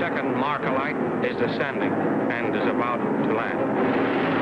second Markalite is descending and is about to land.